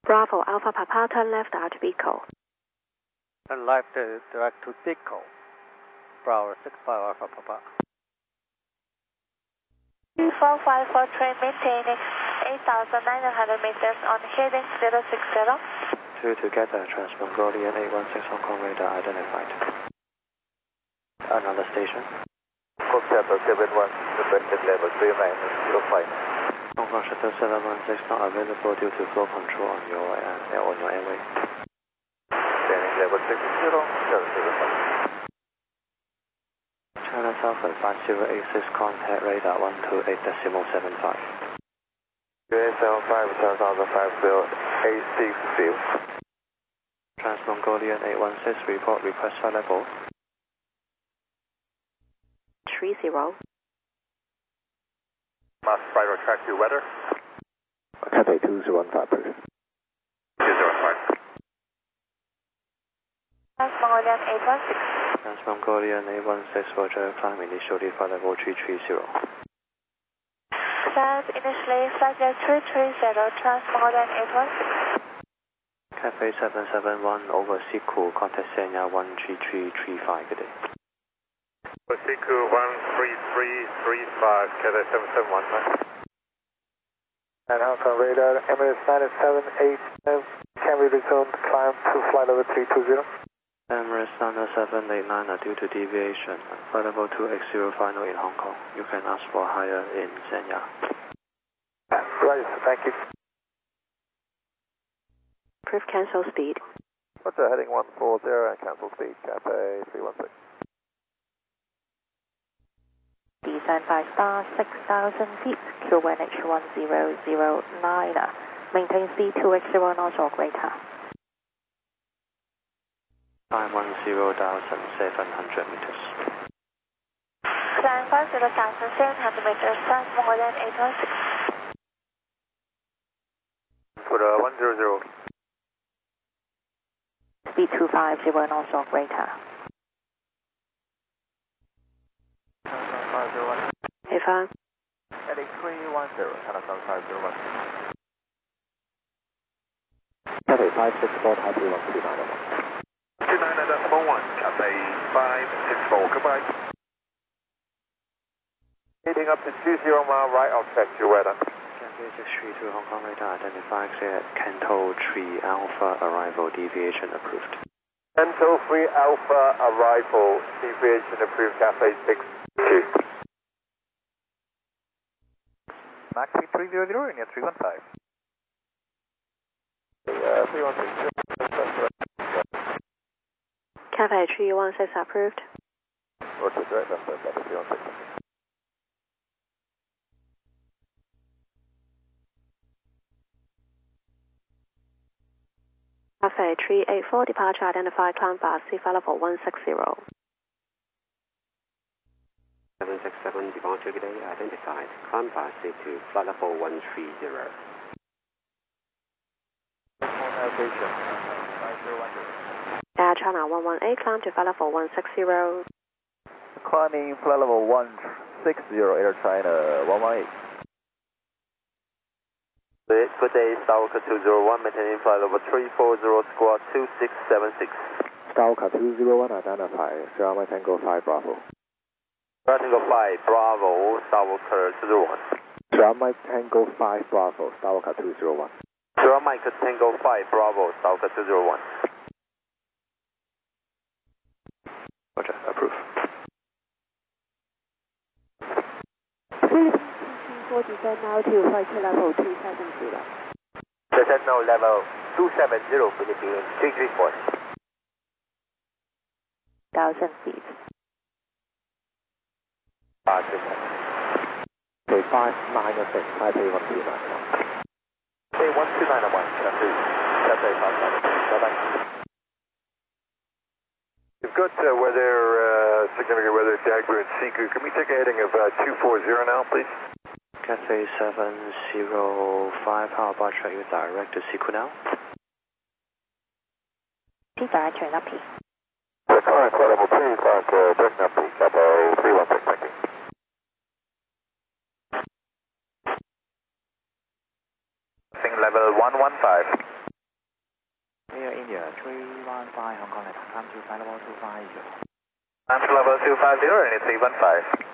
Bravo Alpha Papa, turn left out to Pico. Turn left direct to Pico. Bravo 65 Alpha Papa. 2454 train maintaining 8,900 meters on heading 060. 2 together, Trans-Mongolian 816 Hong Kong radar identified. Another station. Cocktail 71, requested level 3905. Hong Kong Shuttle 716 not available due to flow control on your airway. Standing level 60, 705. China Southern 5086 contact radar 128.75. US 75 10,050 A6 field. Trans-Mongolian 816 report request flight level. 30. Mass Spiral track to weather. Cathay 215 please. 205. Trans-Mongolian 816. Trans-Mongolian 816 Roger, climb initially flight level 330. Climb initially flight level 330, Trans-Mongolian 816. Cathay 771 over Siku, contact Senya 13335, good day. Siku 13335, Cathay 771. And Hong Kong radar, Emirates 9789, can we resume climb to flight level 320? Emirates 789 are due to deviation. Flight level 280 final in Hong Kong. You can ask for higher in Senya. Right, thank you. Proof cancel speed. Roger, heading 140 and cancel speed, Cathay 316. Descend 5 star 6,000 feet, QNH 1009. Maintain speed 280 knots or greater. Climb 10,700 meters. Climb 10,700 meters, Trans-Mongolian 816. For the 100. Speed 250 knots or greater. 501. A5. Heading 310, Canada 501. Cathay 564, Taipei 129. 29.1, Cathay 564, goodbye. Heading up to 20 mile right, I'll check your weather. Cathay 632 Hong Kong radar identified at Canto 3 Alpha arrival deviation approved. Canto 3 Alpha arrival deviation approved, Cathay 62. Max 300 in your 315. 316. Cathay 316 approved. Roger, direct number, Cathay 316. Cathay 384 departure identified climb bar C flight level 160. 767 departure today identified climb bar C2 flight level 130. Navigation, 5010. Air China 118 climb to flight level 160. Climbing flight level 160, Air China 118. Good day, Stalker 201, maintaining flight level 340, squad 2676. Stalker 201 identified, Sierra Tango 5 Bravo. Sierra Tango 5, Bravo, Stalker 201. Sierra Tango 5 Bravo, Stalker 201. Sierra Mike Tango 5, Bravo, Stalker 201. Roger, approve. Philippines 224 descend now to flight level 270. Descend now level 270, Philippines 334. 1,000 feet. Okay, 596, Taipei 1291. Okay, 1291, Cathay 596. Bye-bye. We've got significant weather Dagbu and Siku. Can we take a heading of 240 now, please? Cathay 705, how about you direct to Siku now? Direct train up here. Current flight level 2, direct up to Cathay 316, thank you. Level 115. Air India 315 Hong Kong, climb to flight level 250. Climb to level 250 and it's 315.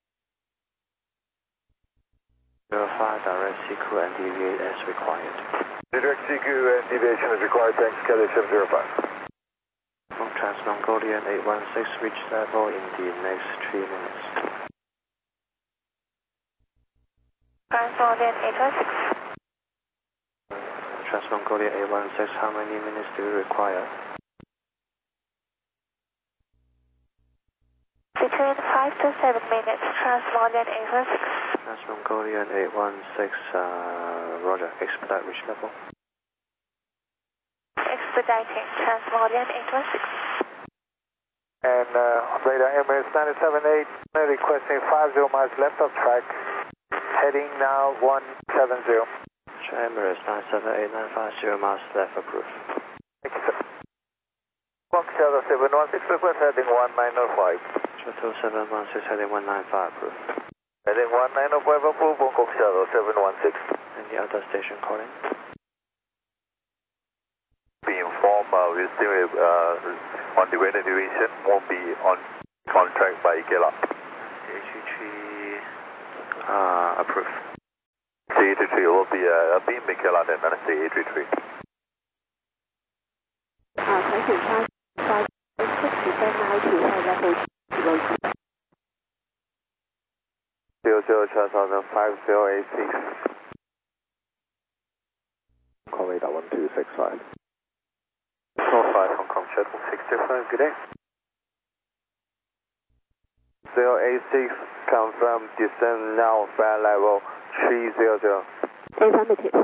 05, direct CQ and deviate as required. Direct CQ and deviation is required, thanks, Cathay 705. Trans-Mongolian 816, reach level in the next 3 minutes. Trans-Mongolian 816. Trans-Mongolian 816, how many minutes do you require? Between 5 to 7 minutes, Trans-Mongolian 816. Trans-Mongolian 816, roger, expedite reach level. Expediting Trans-Mongolian 816. And radar Emirates 978, requesting 50 miles left of track, heading now 170. Emirates 978, 950 miles left, approved. Thank you, sir. Fox Shadow 716, request heading 1905. Shuttle 716, heading 195, approved. Heading 1905, approved, Bangkok Shadow 716. Any other station calling? Be informed, we're still on the weather division, won't be on contract by Gela. CH3, approved. CA33 will be a beam by Gela then, and CA33. Thank you, Charles. 586 now to level 00 Charles 5086. Call radar 1265. 05 Hong Kong Shuttle 625, good day. 086, confirm descend now, flight level 300. Affirmative.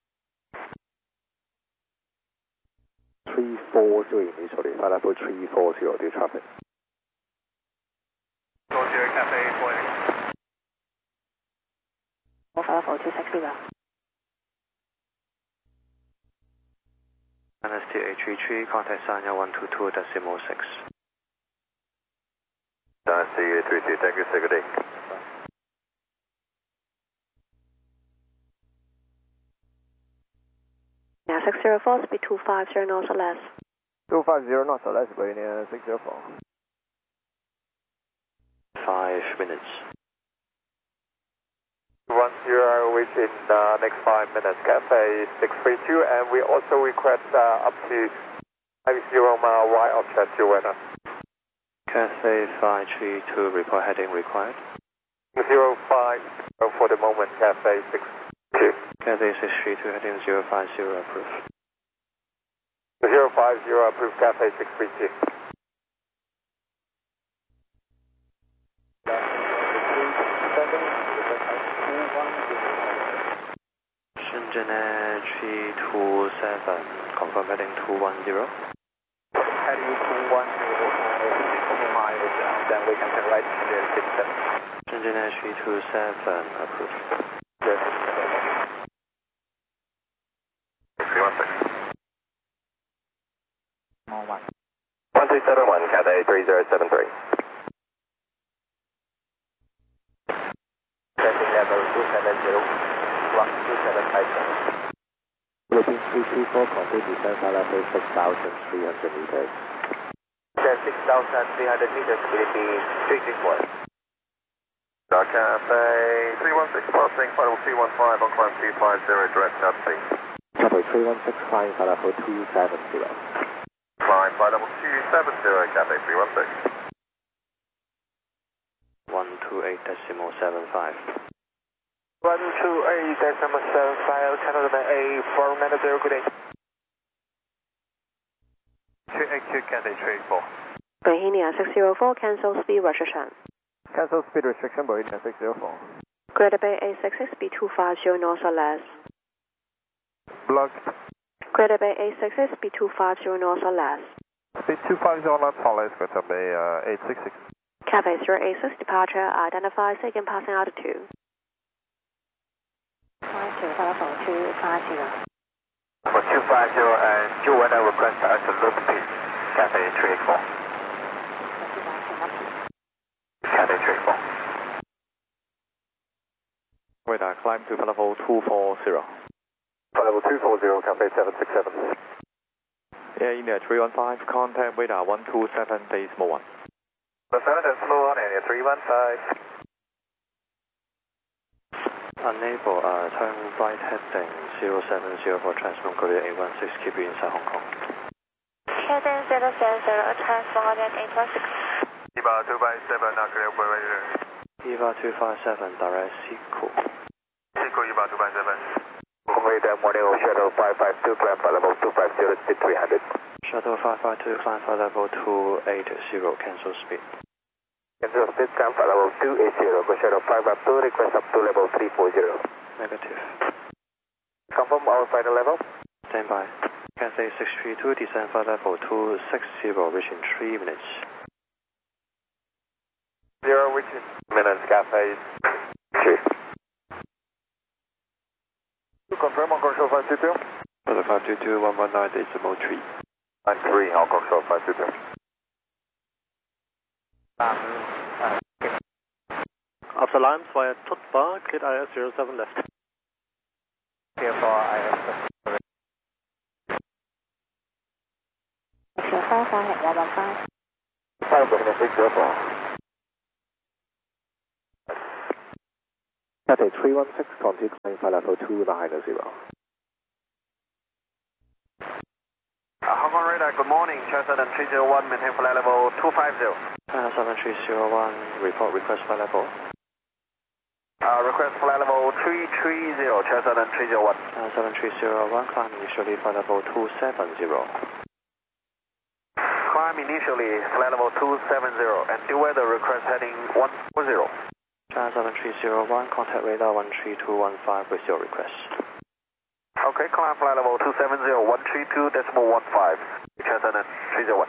340 initially, flight level 340, the traffic. 40 Cathay 840. Flight level 260. NSTA33, contact sign 122.6. NSTA33, thank you, sir, good day. Now 604, speed 250 knots or less. 250 knots or less, Gradient 604. 5 minutes. 10 within next 5 minutes, Cathay 632, and we also request up to 50 mile right of chest weather. Cathay 532, report heading required. 05 for the moment, Cathay 632. Cathay 632, heading 050, approved. 050, approved, Cathay 632. Shenzhen Air 327, confirm heading 210. Heading 210 miles, then we can turn right to the system. Shenzhen Air 327, approved. Yes. 1371, Cathay 3073. Setting level 270. Block 2757. Philippines 334, complete descent flight level 6,300 meters. 6,300 meters, Philippines 334. Cathay 316, passing final 315 on climb 250, direct taxi. Cathay 316, flying flight level 270. Climb flight level 270, Cathay 316. 128.75. 128.75, Canada A490, good day. 2AQ, Cathay 34. Bohemia 604, cancel speed restriction. Cancel speed restriction, Bohemia 604. Greater Bay 866, speed 250 knots or less. Blocked. Greater Bay 866, speed 250 knots or less. Speed 250 knots or less, Greater Bay 866. Cathay 086, departure, identify second passing altitude. Climb to flight level 250. For 250 and you want to request us to loop speed, Cathay 384. Cathay 384. Radar, climb to flight level 240. Flight level 240, Cathay 767. Air India 315, contact radar 127, decimal 1. The 7 decimal 1, India 315. Unable, turn right heading 070 for transmon Korea 816, keep you inside Hong Kong. Heading 070, transmon Korea 816. EVA 257, now clear for radio. EVA 257, direct Seco. Seco EVA 257. Radar morning Shuttle 552, climb for level 250, speed 300. Shuttle 552, climb for level 280, cancel speed. Cancel speed, climb for level 280, go Shuttle 552, request up to level 340. Negative. Confirm our final level. Stand by. Cathay 632, descend for level 260, reaching 3 minutes. 0, reaching minutes, Cathay 3. Confirm on control 522. For the 522, 119, decimal 3. 93, on control 522. After lines via Tutbar, cleared IS 07 left. Clear for IS 55 at 115. 5 going 604. Cathay 316, continue climb for level 290. Hong Kong radar, good morning. Chester 301, maintain flight level 250. 7301, report request flight level. Request flight level 330, Chester 301. 7301, climb initially flight level 270. Climb initially, flight level 270, and due weather request heading 140. 7301, contact radar 13215 with your request. Okay, climb flight level 270, 132 decimal 15, Chester 301.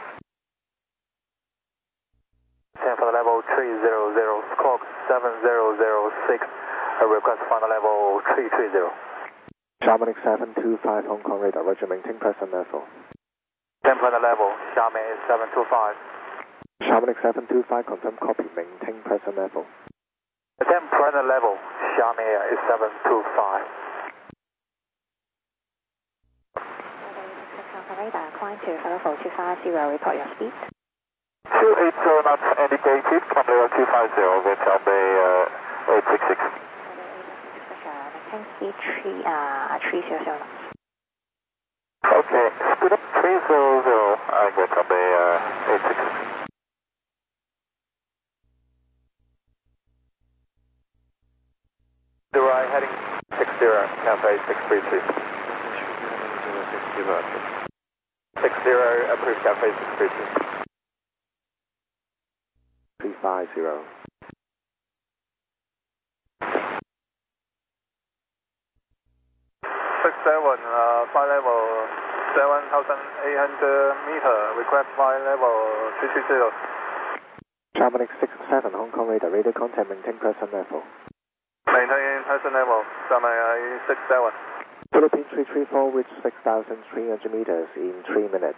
Stand for level 300, squawk 7006, request final level 330. Shamanic 725, Hong Kong radar, roger, maintain present level. Stand for the level, Xiamen 725. Shamanic 725, confirm copy, maintain present level. Attempt present level, Xiamen is 725. Radar, climb to level 250, report your speed. 280 knots indicated, climb level 250, with runway 866. Maintain speed 300 knots. Okay, speed up 300, with runway 866. The right heading 60, Cathay 633. 60, approved Cathay 633. 350. 67, flight level 7,800 meter, request flight level 330. Shamanic 67, Hong Kong radar, radio contact, maintain present level. Maintain present level, Xiamen 67. Philippine 334, reach 6,300 meters in 3 minutes.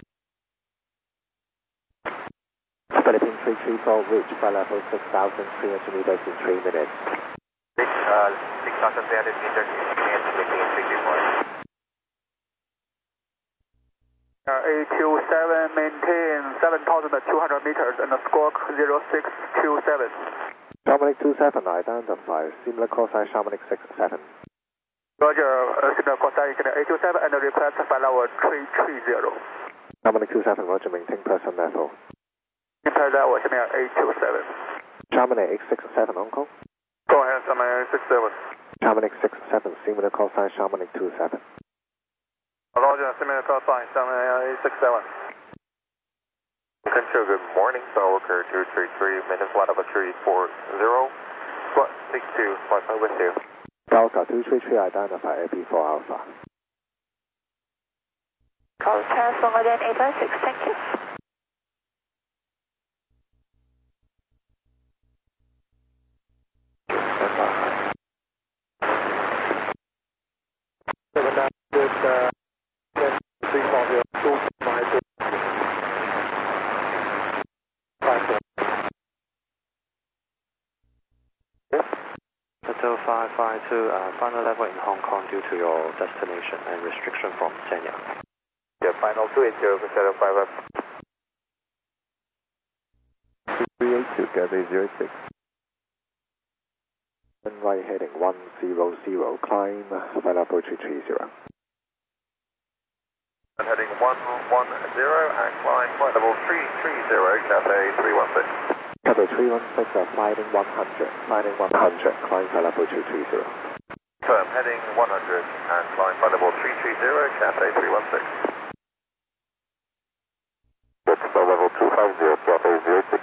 Philippine 334, reach flight level 6,300 meters in 3 minutes. Reach 6,300 meters in 3 minutes, Philippine 334. A27, maintain 7,200 meters and squawk 0627. Shamanic 27, identify, similar call sign Shamanic 67. Roger, similar call sign A27 and request flight level 330. Shamanic 27, roger, maintain present level. Impact level, Xiamen A27. Shamanic 867, Hong Kong. Go ahead, Xiamen 67. Shamanic 67, similar call sign Shamanic 27. Roger, similar call sign Xiamen A67. Control, good morning, Falcon 233, minutes flight level 340, squawk 62, Wi-Fi with you. Falcon 233, identify AP4 Alpha. Call transfer again 816, thank you. Hotel 552, final level in Hong Kong due to your destination and restriction from Shenyang. Yep. final 280, Shadow 5 up. 382, Cathay 06. Right heading 100, climb, flight level 330. Heading 110 and climb flight level 330, Cathay 316. Cathay 316, flighting 100, climb flight level 230. Confirm, heading 100 and climb flight level 330, Cathay 316. That's flight level 250, Cathay 06.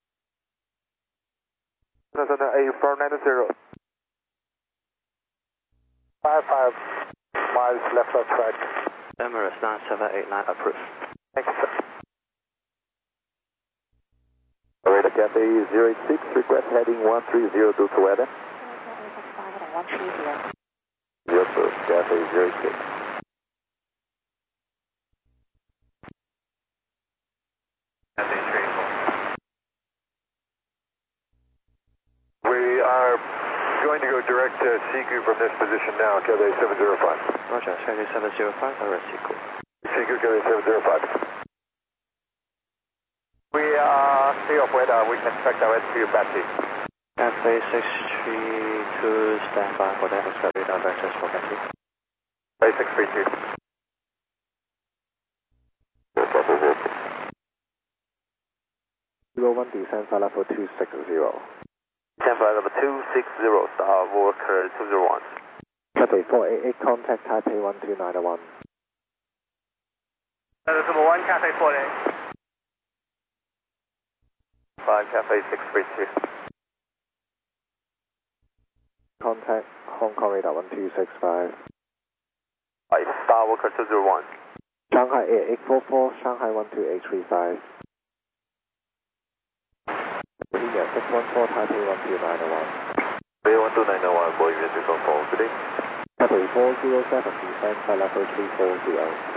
Cessna A490. 55 miles left of track. Emirates 9789 approved. Thank you, sir. Radar Cathay 086, request heading 130 due to weather. 130. Yes, sir. Cathay 06. Cathay 34. We are going to go direct to Seagu from this position now, Cathay 705. Roger, Cathay 705, direct Seagu. Seagu, Cathay 705. We are clear of weather, we can track direct to your battery. Cathay 632, stand by for the extra radar vectors for battery. Cathay 632. 01 descent flight level 260. Descent flight level 260, Star Walker 201. Cathay 488, contact Taipei 12901. Number 1, Cathay 488. 5, Cathay 632. Contact Hong Kong radar 1265. 5, Star Walker 201. Shanghai Air 844, Shanghai 12835. India 614, Taipei 12901. Bay 12901, boy, unit 614, today. Cathay 407, descent flight level 340.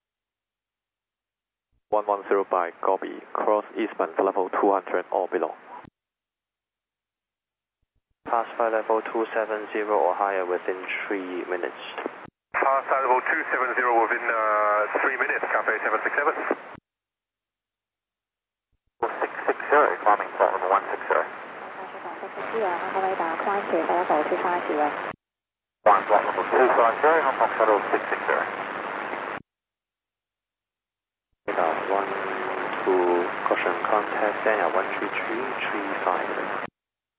110 by copy. Cross Eastman level 200 or below. Pass flight level 270 or higher within 3 minutes. Pass flight level 270 within 3 minutes, Cathay 767. 660, climbing flight level 160. Hong Kong radar, climb to flight level 250. Climb flight level 250, Hong Kong shuttle 660. Radar 12, caution contact, Daniel 13335.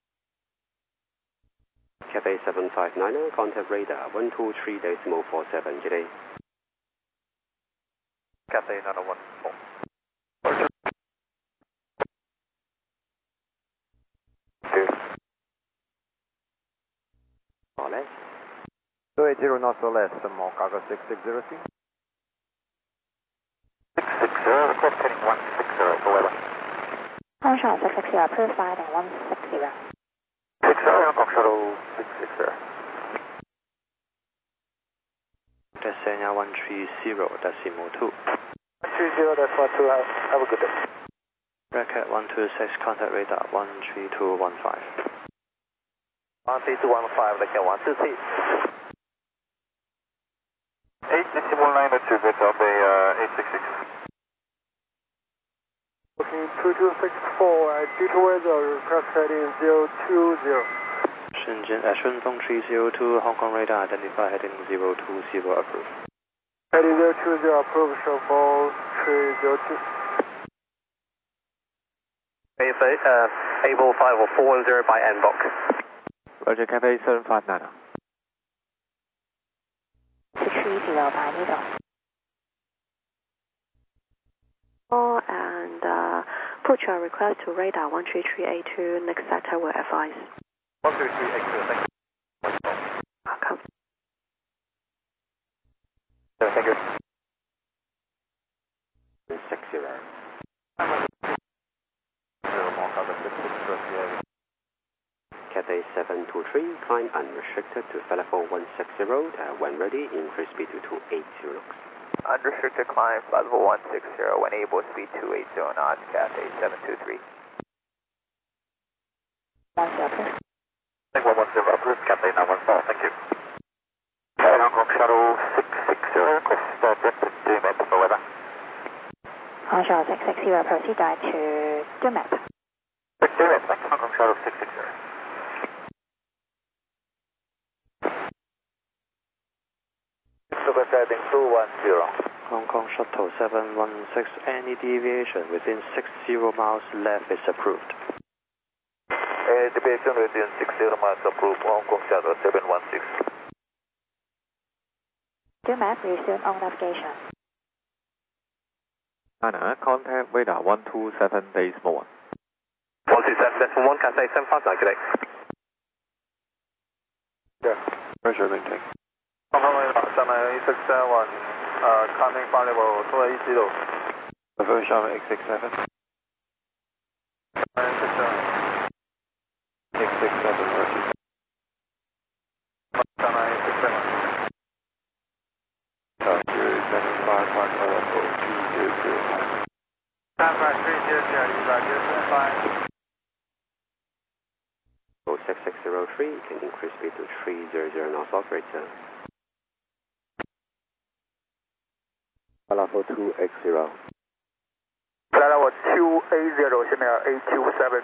Cathay 759, contact radar 123.47 today. Cathay 914. Or less. 280 knots or less, Mokago 660. 660, request heading 160 for weather. Hong Kong 660, approved flight and 160. 60, Hong Kong shuttle 660. Descent 130, decimal 2. 130, that's 12, have a good day. Bracket 126, contact radar 13215. 13215, like 126. 8 decimal 9 at 2 bits of the 866. Looking 2264, due to weather, request heading 020. Shenzhen 302, Hong Kong radar identify heading 020 approved. Heading 020 approved, show for 302. Able 5410 by NBOC. Roger, Cathay 759. 630 by Nido. And put your request to radar 13382, next sector will advise. 13382, thank you. Welcome. Thank you. 60. Cathay 723, climb unrestricted to flight level 160, when ready, increase speed to 280 knots. Unrestricted climb, flight level 160, when able, speed 280 knots, Cathay 723. 10 approved. Thank 110 approved, Cathay 914, thank you. Hong Kong shuttle 660, request direct DMAP for weather. Onshore 660, proceed direct to DMAP. 6DMAP, thanks, Hong Kong Shuttle 660. Super guiding 210. Hong Kong Shuttle 716, any deviation within 60 miles left is approved. Deviation within 60 miles approved, Hong Kong Shuttle 716. DMAP, resume on navigation. China, contact radar 127 decimal 1. 127.1, Cathay 759, good day. Yeah, pressure maintain. Hong Kong radar 761, coming from level 280. Reverse 867. 867, vertical. 7967. 6603, can increase speed to 300 knots, operator. Level 280. Level 280, 现在827。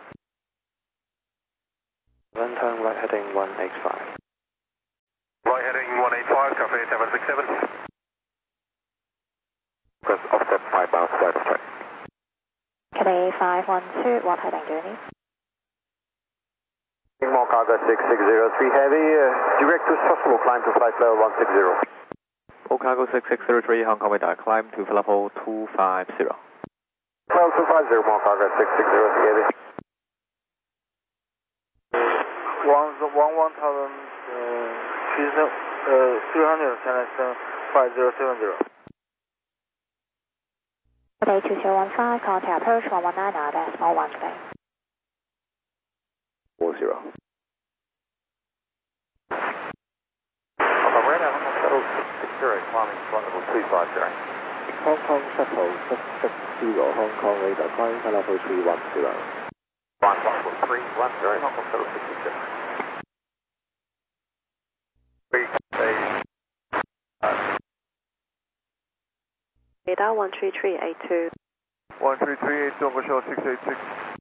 Then turn right heading 185. Right heading 185, Cathay 767. Press offset 5 miles right of track. Cathay 512, what heading do you need? More cargo 6603 heavy, direct to Sassuolo, climb to flight level 160. Cargo 6603, Hong Kong radar, climb to level 250. Level 250, more cargo 6603 heavy. 300, Canada 5070. Cathay 2015, contact approach 119 decimal 1 today. 40. Hong Kong radar, Hong Kong Shuttle 660, climbing flight level 250. Hong Kong Shuttle 660, Hong Kong radar, climbing for level 310. Flight level 310, Hong Kong Shuttle 660. Radar 13382. 13382, Hong Kong Shuttle 686.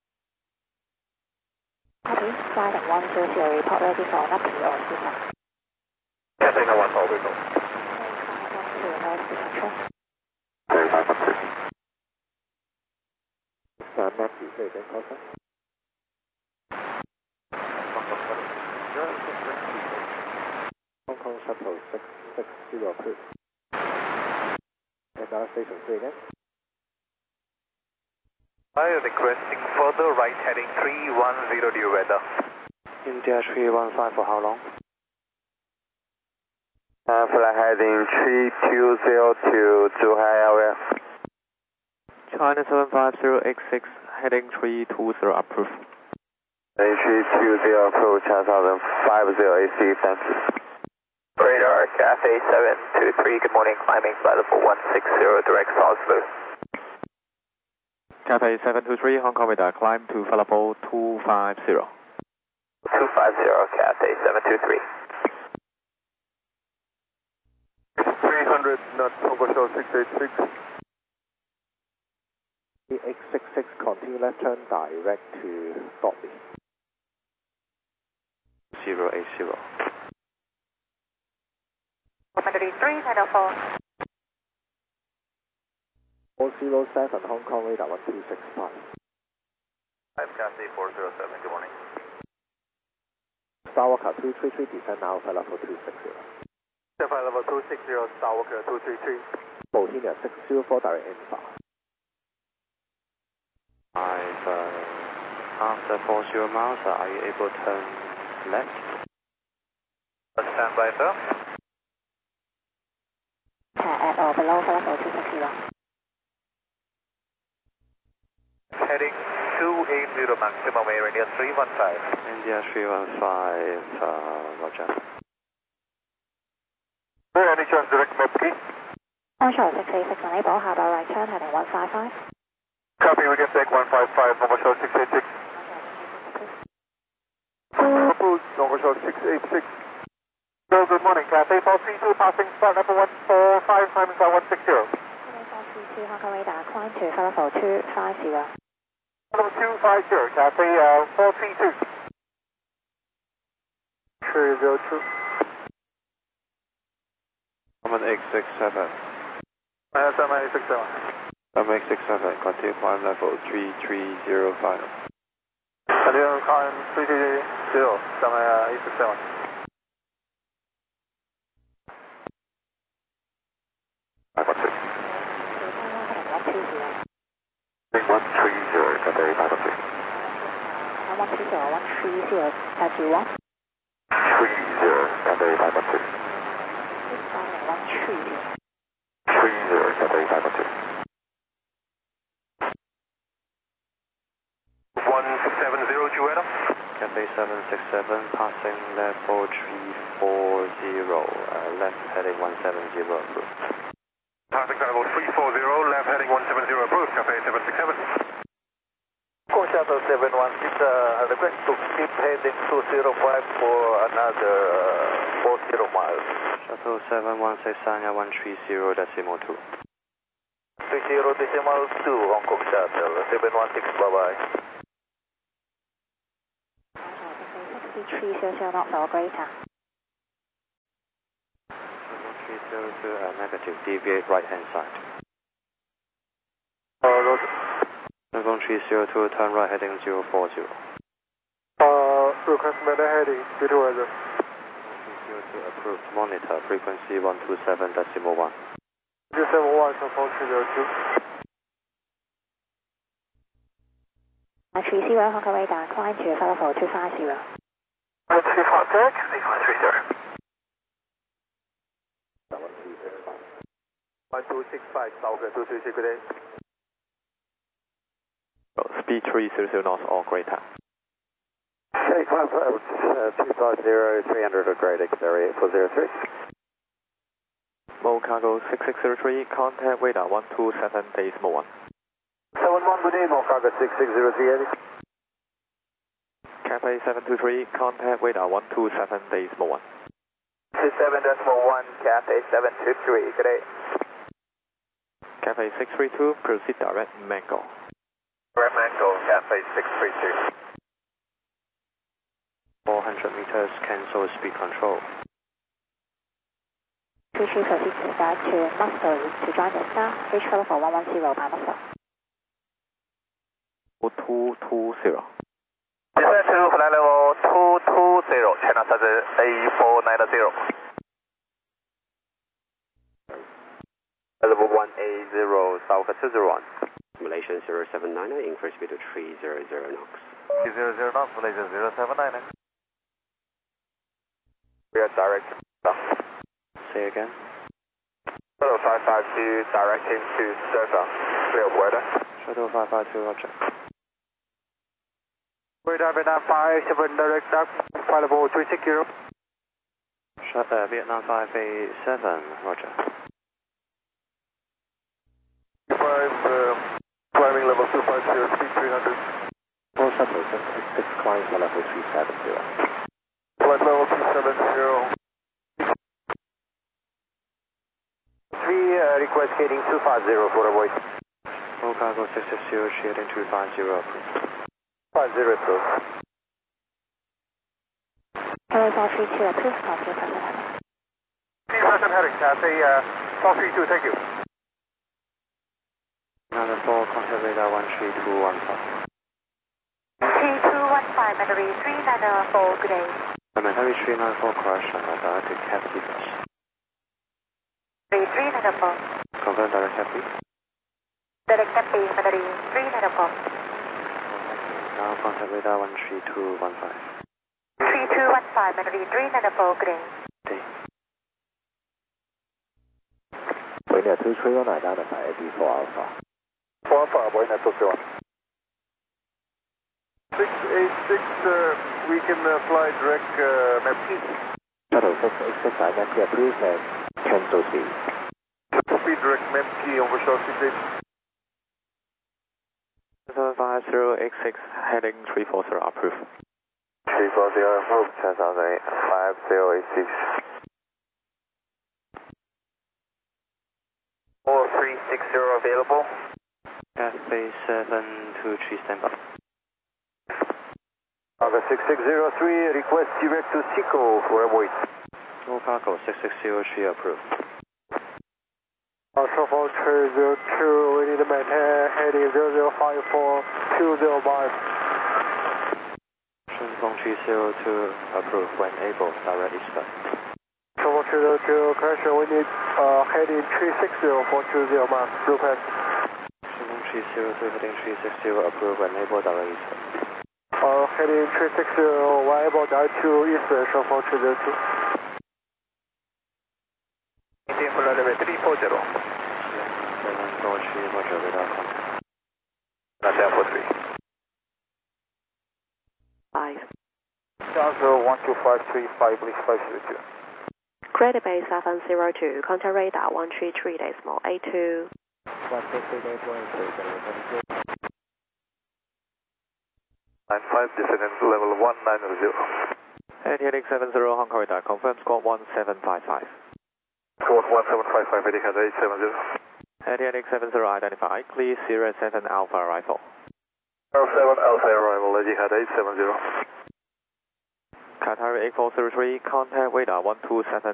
Copy, flight at 100, report ready for an update or system. Cathay 112, vehicle. Stand up, you say again, caution. Hong Kong Shuttle 660, approved. And our station 3 again. I am requesting further right heading 310 due weather. India 315 for how long? Flight heading 320 to Zhuhai area. China 75086, heading 320, approved. Heading 320 approach 5050 AC, thanks. Radar, Cathay 723, good morning, climbing flight level 160, direct Oslo. Cathay 723, Hong Kong radar, climb to level 250. 250, Cathay 723. 300 knots, Hong Kong Shuttle 686. 866, continue left turn direct to Dolby. 080. 133, 407, Hong Kong radar 1265. I'm Cathay 407, good morning. Starwalker 233, descend now for level 260. Flight level 260, Starwalker 233. Bohemia 604, direct infra. After 40 miles, are you able to turn left? Stand by, sir. at or below for level 260. Heading 280 maximum air India 315. India 315, roger. Any chance direct map key? Onshore 686 enable, harbour right turn heading 155. Copy, we can take 155, Nova Shore 686. Approved, Nova Shore 686. Hello, good morning. Cathay 432 passing flight level 145 climbing flight 160. Cathay 432 Hong Kong radar, climb to flight level 250. Level 250, Cathay 432. 302. I'm at 867. I have 867. I'm 867, continue climb level 3305. Continue climb 330, 867. Cathay 767, passing level 340, left heading 170 approved. Passing level 340, left heading 170 approved, Cathay 767. Go Shuttle 716, request to keep heading 205 for another 40 miles. Shuttle 716, Sanya 130.2. 30.2, Hong Kong Shuttle, 716, bye-bye. 300 knots or greater. 302, negative, deviate right hand side. Roger. 302, turn right heading 040. Request better heading, due to weather. 302, approved, monitor, frequency 127.1. 271, confirm 302. 330 Hong Kong radar, climb to flight level 250. 3 contact, 330. 1265, Southern 236, good day. Speed 300 knots or greater. Okay, climb flight 250, 300 or greater, area 403. Mo Cargo 6603, contact radar 127.1. 71, good day, Mo Cargo 6603. Cathay 723, contact radar 127.1. 27.1, Cathay 723, good day. Cathay 632, proceed direct Mango. Direct Mango, Cathay 632. 400 meters, cancel speed control. 23 proceed to start to Muscle to join the staff, reach flight level 110 by Muscle. 220. Descend to flight level 220, China Southern A490. Level 180, South 201. Malaysian 079, increase speed to 300 knots. 300 knots, Malaysia 079. We are direct. Say again. Shuttle 552, directing to Surfer. Clear weather. Shuttle 552, roger. Radar Vietnam 57, direct duck, flight level 360. Vietnam 587, roger. 5, climbing level 250, speed 300. Full Shuttle 766, climb for level 370. Flight level 270. 3, request heading 250 for a voice. Mo Cargo 660, heading 250, approved. 50 approved. Cathay 432 approved, continue present heading. present heading, Cathay 432, thank you. Another 4, contact radar 13215. 3215, battery 394, good day. Elementary 394, correction, direct to Cat Eagles. 394. Confirm direct Cat B. Direct Cafe, battery 394. Now contact radar 13215. 3215, battery 394, good day. Day. Wayne 231 identify AD4 Alpha. 4 Alpha, Wayne 231. 686, we can fly direct MEPC. Shuttle 686 identity approved and cancel speed. Speed direct MEPC over short speed. 75086, heading 340, approved. 340, approved, 10,008, 5086. 360 available. Cathay 723 standby. Cargo 6603, request direct to SICO for a void. Go cargo 6603 approved. Alpha 4302, we need to maintain heading 0054205. Shunfeng 302 approved when able, direct eastbound. Alpha 4302, correction, we need heading 360 miles, blue pass. Shunfeng 302 heading 360 approved when able, direct eastbound. Heading 360, one able direct to eastbound, Shunfeng 302. Maintain for level 340. 743 Roger, radar contact. That's Alpha 3. 5. Charger 12535, please 502. Credit base 702, contact radar 133.82. 95, descending level 190. Heading 70 Hong Kong radar, confirm squawk 1755. Squawk 1755, heading 870. Heading 70 identified, clear Sierra 7 Alpha arrival. 07 Alpha arrival, Etihad 870. Qatari 8403, contact radar 127.